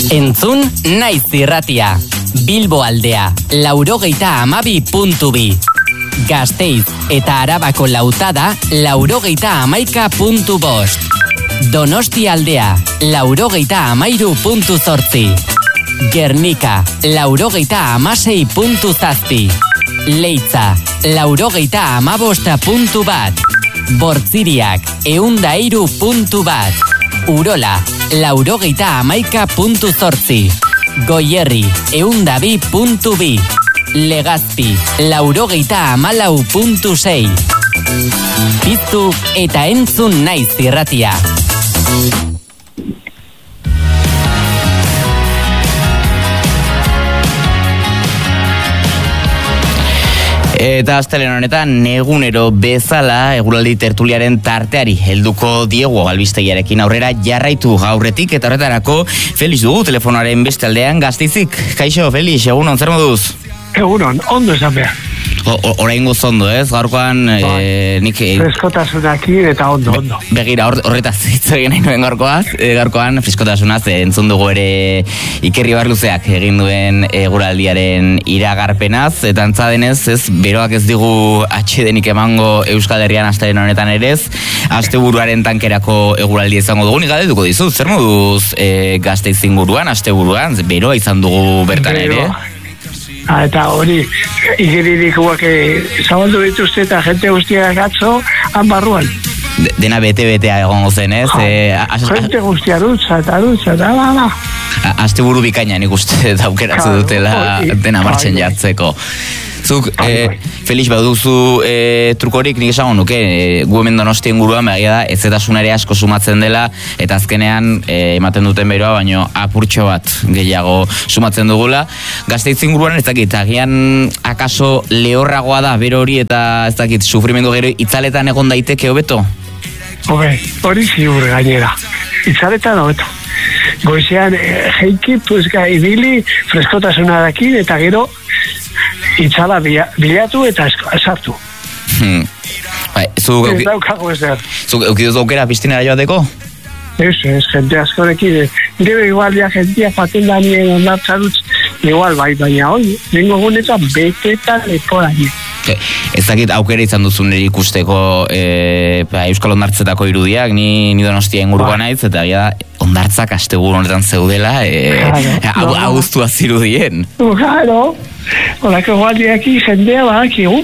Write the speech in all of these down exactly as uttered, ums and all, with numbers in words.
Entzun naiz irratia. Bilbo aldea, laurogeita amabi puntu bi. Gasteiz eta Arabako lautada, laurogeita amaika puntu bost. Donosti aldea, laurogeita amairu puntu zortzi. Gernika, laurogeita amasei puntu zazpi. Leitza, laurogeita amabosta puntu bat. Bortziriak, eunda iru puntu bat. Urola, laurogeita amaika puntu zortzi. Goierri, eunda bi puntu bi. Legazpi, laurogeita amalau puntu sei. Piztu eta entzun naiz irratia. Eta astelen honetan, egunero bezala eguraldi tertuliaren tarteari helduko diego albistegiarekin aurrera jarraitu gaurretik, eta horretarako Felix dugu telefonoaren beste aldean Gasteizik. Kaixo, Felix, egunon, zer moduz? Egunon, ondo esan behar. Orain gozondo, ez? Gaurkoan eh, nik... Eh, freskotasunakin eta ondo, ondo. Begira, or, horretaz hitz egin nahi nuen gaurkoaz. Eh, gaurkoan freskotasunaz eh, entzun dugu ere Ikerri Barluzeak egin duen eguraldiaren iragarpenaz. Eta antza denez, ez, beroak ez digu atsedenik emango Euskal Herrian astelen honetan ere ez. Asteburuaren tankerako eguraldi izango dugu. Nik galdetuko dizut, zer moduz eh, Gasteiz inguruan, asteburuan, beroa izan dugu bertan ere? Ah, eta hori, igeririk guak zabaldu dituzte eta jente guztiak atzo, han barruan. De, dena bete-betea egongo zen, ez? Ja, e, as, jente guztia dutza eta dutza, eta ba, ba. Aste buru bikaina nik uste eta aukeratzu claro, dutela oi, dena martxen jartzeko. Zuk, eh, Felix, baduzu eh, trukorik nik esango nuke, eh, gu hemen Donosti inguruan begia da, ezetasunare asko sumatzen dela, eta azkenean eh, ematen duten beroa, baino apurtxo bat gehiago sumatzen dugula. Gasteiz inguruan ez dakit, agian akaso lehorragoa da bero hori, eta ez dakit, sufrimendu gero itzaletan egon daiteke hobeto? Hobe, hori ziur gainera, itzaletan hobeto. Goizean, eh, jeiki, puzka, ibili, freskotasunarekin, eta gero, itzala bilatu eta sartu. Hmm. Bai, zu ez daukago ezer. Zu eukiduz aukera pistinara joateko? Ez, ez, jente askorekin. Gero igual ja jentia faten da nien ondartza dutz, igual bai, baina hoi, nengo gunetan beteta lepora nien. Ez dakit aukera izan duzun nire ikusteko e, ba, Euskal Ondartzetako irudiak, ni, ni Donostia inguruan naiz, eta ja, ondartzak astegur honetan zeudela, e, claro, agustua no. Zirudien. Claro, horako gualdiaki jendea badakigu.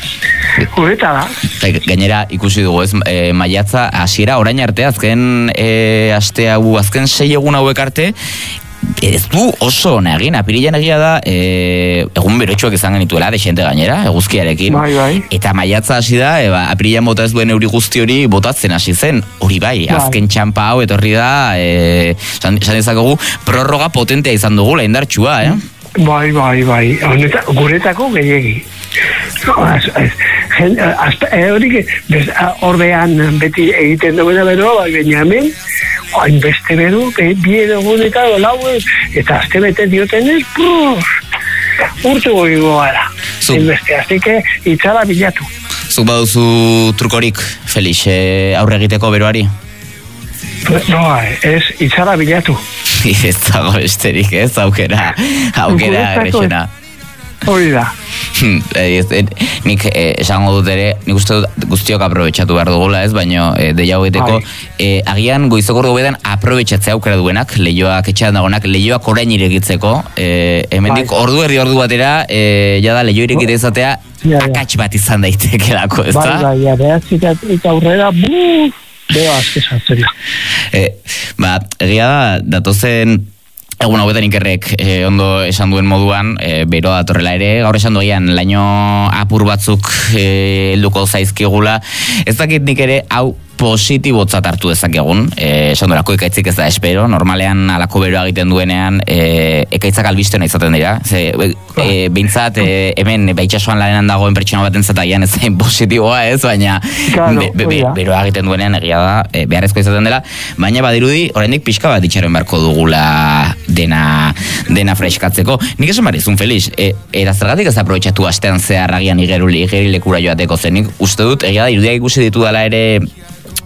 Ureta da. Gainera ikusi dugu, ez, e, maiatza hasiera orain arte, azken e, aste hau, azken sei egun hauek arte, ez du oso negin, apirilean egia da e, egun berotxuak izan genituela desente gainera, eguzkiarekin, bai, bai. Eta maiatza hasi da, e, ba, apirilean bota ez duen euri guzti hori botatzen hasi zen, hori bai, bai. Azken txampa hau etorri da, e, esan dezakegu, prorroga potentea izan dugula, indartsua, eh? Bai, bai, bai, honeta, guretako gehiegi. Hori, ordean beti egiten duena beroa, bai, baina hemen, hain beste bero, bi egun eta lau, eta azte bete diotenez, urte goi goara. Beste, azte que itzala bilatu. Zuk baduzu trukorik, Felix, aurre egiteko beroari? No, ez itzala bilatu. Ez dago besterik, ez, aukera, aukera errexena. Hori da. Nik esango dut ere, nik uste dut guztiok aprobetxatu behar dugula, ez, baina deia hogeteko, agian goizoko ordu aprobetxatzea aukera duenak, lehioak etxean dagoenak, lehioak orain irekitzeko, hemendik ordu erdi ordu batera, jada lehio irekite izatea, akats bat izan daitekelako, ez da? Bai, bai, behatzik eta aurrera, buuu, beha azkezatzeria. Ba, egia da, datozen egun hauetan Ikerrek eh, ondo esan duen moduan, eh, beroa datorrela ere, gaur esan duean, laino apur batzuk eh, helduko zaizkigula. Ez dakit nik ere, hau positibotzat hartu dezakegun, eh, esan durako ekaitzik ez da espero, normalean alako beroa egiten duenean, eh, ekaitzak albistena izaten dira. Ze, eh, behintzat, eh, hemen baitxasuan lanean dagoen pertsona baten zataian ez zain positiboa ez, baina claro, be, be, be, beroa egiten duenean egia da, eh, beharrezko izaten dela, baina badirudi, oraindik pixka bat itxaron beharko dugula dena, dena freskatzeko. Nik esan barizun, Felix, e, era zergatik ez aprobetxatu astean zehar agian igerilekura joateko zen, nik uste dut, egia da, irudiak ikusi ditu dela ere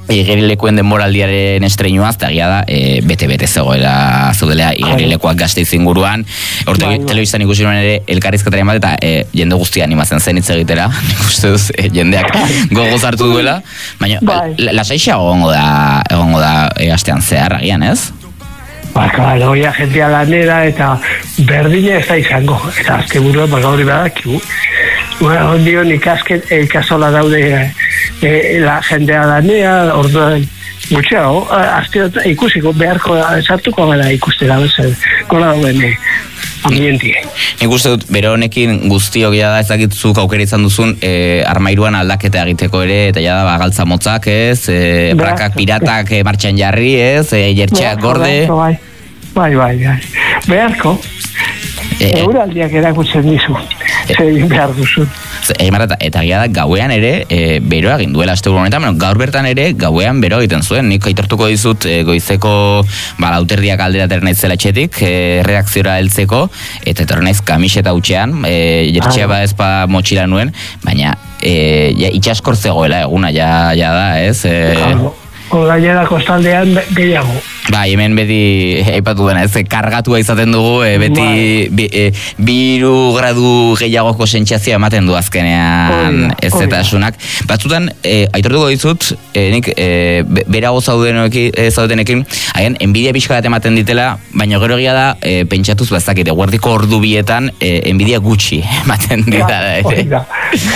igerilekuen denboraldiaren estreinuaz, eta gira da, e, bete-bete zegoela zaudela igerilekoak Gasteiz inguruan. Hortegi, telebistan ikusi nuen ere elkarrizketaren bat, eta e, jende guztia animatzen zen hitz egitera, nik uste duz, e, jendeak gogoz hartu duela, baina lasaixa egongo da, egongo da e, astean zehar, agian, ez? Ba, klaro, ja, jentea lanera, eta berdina ez da izango, eta azte buruan, ba, gauri badakigu. Bueno, ondion ikasket, ikasola daude e, la jendea lanea, orduan, gutxeago, azte ikusiko, beharko, sartuko gara ikustera, gola dauen ambientie. Nik uste dut, bere honekin guztiok ja da ezakitzuk aukera izan duzun e, armairuan aldaketa egiteko ere, eta ja da ba, galtza motzak ez, e, prakak piratak e, martxan jarri ez, e, jertxeak gorde. Bai, bai, bai, bai. Beharko, e, euraldiak erakutzen dizu, e, zegin behar duzun. E, marata, eta gira da, gauean ere, e, beroa egin duela aste buru honetan, bueno, gaur bertan ere, gauean beroa egiten zuen. Nik aitortuko dizut, e, goizeko ba, lauterdiak alderater naiz zela etxetik, e, reakziora heltzeko, eta etorri naiz kamiseta hutxean, e, jertxea ba ezpa motxila nuen, baina e, ja, itxaskor zegoela eguna, ja, ja da, ez? E, Ola jera kostaldean gehiago. Bai, hemen beti aipatu dena, ez, kargatua izaten dugu, e, beti bi, e, biru gradu gehiagoko sentsazioa ematen du azkenean ez eta asunak. Batzutan, e, aitortuko dizut, e, nik e, berago zaudenekin, e, zaudenekin, haien, enbidia pixka bat ematen ditela, baina gero egia da, e, pentsatuz bazakite, guardiko ordu bietan, e, enbidia gutxi ematen dira. Hori da.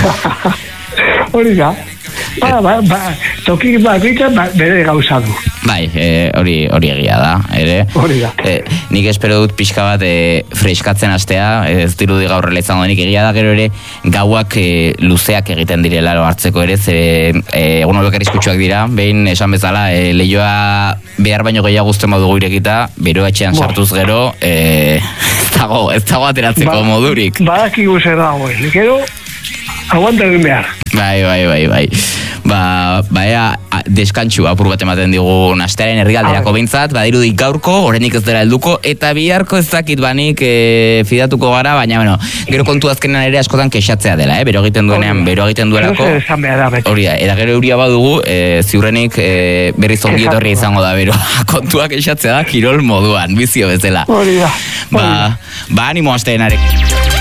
Hori da. Ba, ba, ba, tokik bakoitzak ba, bere gauza du. Bai, hori e, hori egia da, ere. Hori da. E, nik espero dut pixka bat e, freskatzen hastea, ez dirudi gaurrela izango denik, egia da gero ere gauak e, luzeak egiten direla lo hartzeko ere, ze e, egun horiek arriskutsuak dira, behin esan bezala e, lehioa behar baino gehiago guztien badugu irekita, beroa etxean ba. Sartuz gero, e, ez dago, ez dago ateratzeko ba, modurik. Badakigu zer dagoen, gero aguanta egin behar. Bai, bai, bai, bai. Ba, baia, deskantxu apur bat ematen digu astearen herrialderako behintzat, badirudi gaurko, oraindik ez dela helduko, eta biharko ez dakit banik e, fidatuko gara, baina, bueno, gero kontu azkenean ere askotan kexatzea dela, eh? Bero egiten duenean, bero egiten duelako. Hori da, eta gero euria badugu, e, ziurrenik e, berriz ongi etorri izango da, bero. Kontuak kexatzea da, kirol moduan, bizio bezala. Hori da. Ba, ba, animo asteenarekin.